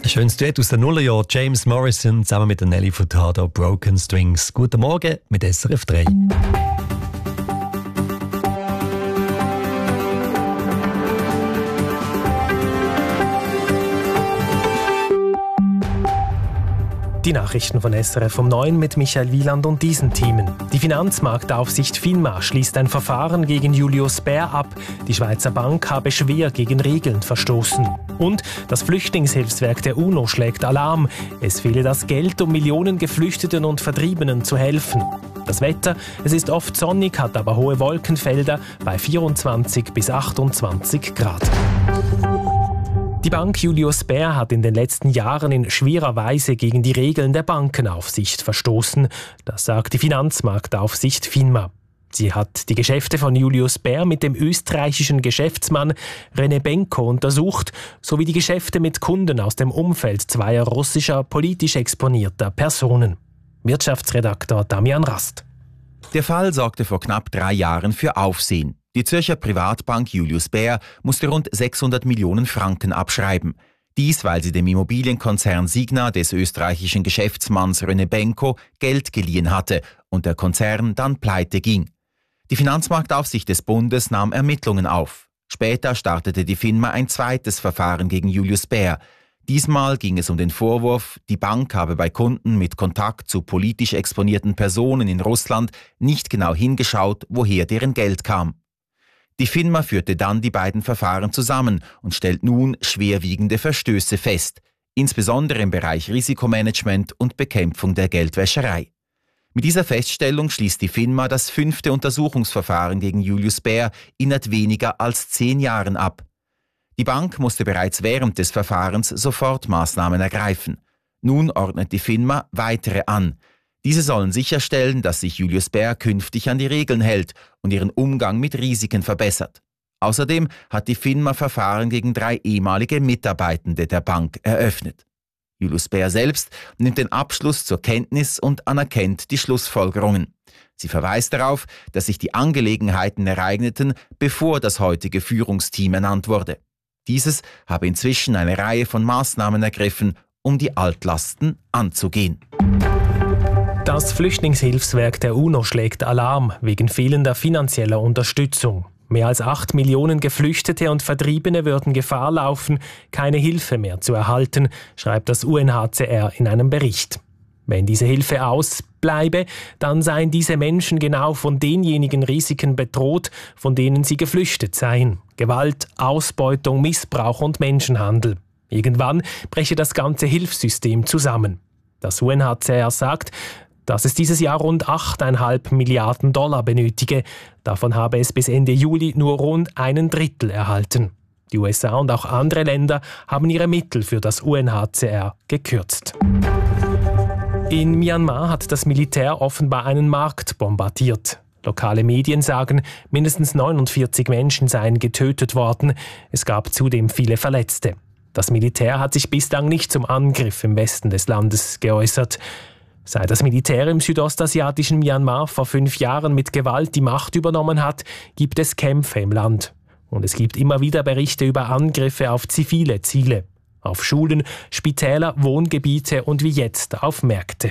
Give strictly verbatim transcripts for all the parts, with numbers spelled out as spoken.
Ein schönes Duett aus den Nullerjahren. James Morrison zusammen mit Nelly Furtado, Broken Strings. Guten Morgen mit S R F drei. Die Nachrichten von S R F um neun mit Michael Wieland und diesen Themen. Die Finanzmarktaufsicht FINMA schließt ein Verfahren gegen Julius Baer ab. Die Schweizer Bank habe schwer gegen Regeln verstoßen. Und das Flüchtlingshilfswerk der UNO schlägt Alarm. Es fehle das Geld, um Millionen Geflüchteten und Vertriebenen zu helfen. Das Wetter, es ist oft sonnig, hat aber hohe Wolkenfelder bei vierundzwanzig bis achtundzwanzig Grad. Die Bank Julius Baer hat in den letzten Jahren in schwerer Weise gegen die Regeln der Bankenaufsicht verstoßen. Das sagt die Finanzmarktaufsicht FINMA. Sie hat die Geschäfte von Julius Baer mit dem österreichischen Geschäftsmann René Benko untersucht, sowie die Geschäfte mit Kunden aus dem Umfeld zweier russischer politisch exponierter Personen. Wirtschaftsredaktor Damian Rast. Der Fall sorgte vor knapp drei Jahren für Aufsehen. Die Zürcher Privatbank Julius Baer musste rund sechshundert Millionen Franken abschreiben. Dies, weil sie dem Immobilienkonzern Signa des österreichischen Geschäftsmanns René Benko Geld geliehen hatte und der Konzern dann pleite ging. Die Finanzmarktaufsicht des Bundes nahm Ermittlungen auf. Später startete die FINMA ein zweites Verfahren gegen Julius Baer. Diesmal ging es um den Vorwurf, die Bank habe bei Kunden mit Kontakt zu politisch exponierten Personen in Russland nicht genau hingeschaut, woher deren Geld kam. Die FINMA führte dann die beiden Verfahren zusammen und stellt nun schwerwiegende Verstöße fest, insbesondere im Bereich Risikomanagement und Bekämpfung der Geldwäscherei. Mit dieser Feststellung schließt die FINMA das fünfte Untersuchungsverfahren gegen Julius Baer innerhalb weniger als zehn Jahren ab. Die Bank musste bereits während des Verfahrens Sofortmaßnahmen ergreifen. Nun ordnet die FINMA weitere an. Diese sollen sicherstellen, dass sich Julius Baer künftig an die Regeln hält und ihren Umgang mit Risiken verbessert. Außerdem hat die FINMA Verfahren gegen drei ehemalige Mitarbeitende der Bank eröffnet. Julius Baer selbst nimmt den Abschluss zur Kenntnis und anerkennt die Schlussfolgerungen. Sie verweist darauf, dass sich die Angelegenheiten ereigneten, bevor das heutige Führungsteam ernannt wurde. Dieses habe inzwischen eine Reihe von Maßnahmen ergriffen, um die Altlasten anzugehen. Das Flüchtlingshilfswerk der UNO schlägt Alarm wegen fehlender finanzieller Unterstützung. Mehr als acht Millionen Geflüchtete und Vertriebene würden Gefahr laufen, keine Hilfe mehr zu erhalten, schreibt das U N H C R in einem Bericht. Wenn diese Hilfe ausbleibe, dann seien diese Menschen genau von denjenigen Risiken bedroht, von denen sie geflüchtet seien. Gewalt, Ausbeutung, Missbrauch und Menschenhandel. Irgendwann breche das ganze Hilfssystem zusammen. Das U N H C R sagt, dass es dieses Jahr rund acht Komma fünf Milliarden Dollar benötige. Davon habe es bis Ende Juli nur rund einen Drittel erhalten. Die U S A und auch andere Länder haben ihre Mittel für das U N H C R gekürzt. In Myanmar hat das Militär offenbar einen Markt bombardiert. Lokale Medien sagen, mindestens neunundvierzig Menschen seien getötet worden. Es gab zudem viele Verletzte. Das Militär hat sich bislang nicht zum Angriff im Westen des Landes geäußert. Seit das Militär im südostasiatischen Myanmar vor fünf Jahren mit Gewalt die Macht übernommen hat, gibt es Kämpfe im Land. Und es gibt immer wieder Berichte über Angriffe auf zivile Ziele. Auf Schulen, Spitäler, Wohngebiete und wie jetzt auf Märkte.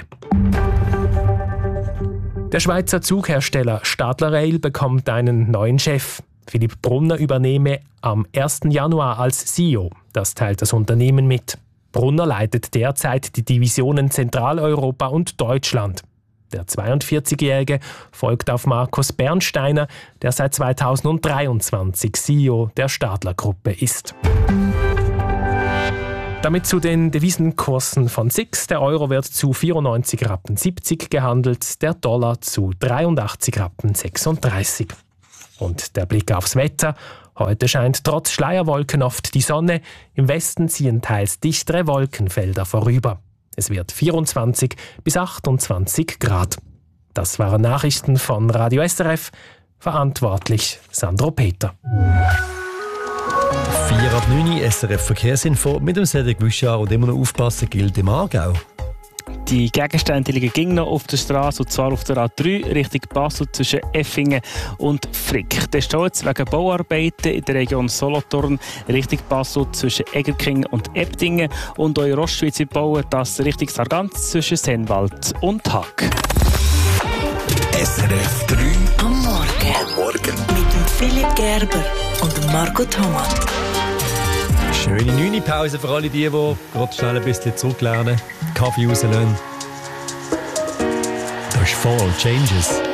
Der Schweizer Zughersteller Stadler Rail bekommt einen neuen Chef. Philipp Brunner übernehme am ersten Januar als C E O. Das teilt das Unternehmen mit. Brunner leitet derzeit die Divisionen Zentraleuropa und Deutschland. Der zweiundvierzigjährige folgt auf Markus Bernsteiner, der seit zweitausenddreiundzwanzig C E O der Stadler-Gruppe ist. Damit zu den Devisenkursen von S I X. Der Euro wird zu vierundneunzig Rappen siebzig gehandelt, der Dollar zu dreiundachtzig Rappen sechsunddreißig. Und der Blick aufs Wetter. Heute scheint trotz Schleierwolken oft die Sonne. Im Westen ziehen teils dichtere Wolkenfelder vorüber. Es wird vierundzwanzig bis achtundzwanzig Grad. Das waren Nachrichten von Radio S R F. Verantwortlich Sandro Peter. vier ab neun S R F Verkehrsinfo mit dem Cedric Bouchard und immer noch aufpassen gilt im Aargau. Die Gegenstände liegen ging noch auf der Straße, und zwar auf der A drei Richtung Basel zwischen Effingen und Frick. Der steht jetzt wegen Bauarbeiten in der Region Solothurn Richtung Basel zwischen Egerkingen und Ebdingen, und auch in Rostschweiz bauen das Richtung Sargans zwischen Sennwald und Haag. S R F drei am Morgen. Am Morgen. Mit dem Philipp Gerber und dem Marco Thomas. Schöne neune Pause für alle die, die gerade schnell ein bisschen zurücklernen, Kaffee rauslassen. Das ist Fall Changes.